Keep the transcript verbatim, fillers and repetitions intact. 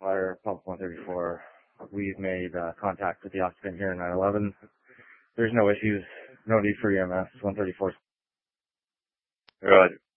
Fire, Pump one thirty-four. We've made uh, contact with the occupant here in nine eleven. There's no issues, no need for E M S. one thirty-four. Roger.